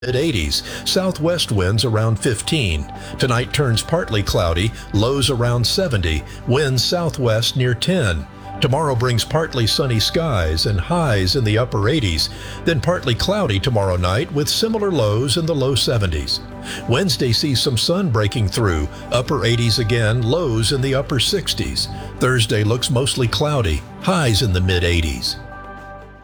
mid-80s, southwest winds around 15. Tonight turns partly cloudy, lows around 70, winds southwest near 10. Tomorrow brings partly sunny skies and highs in the upper 80s, then partly cloudy tomorrow night with similar lows in the low 70s. Wednesday sees some sun breaking through, upper 80s again, lows in the upper 60s. Thursday looks mostly cloudy, highs in the mid 80s.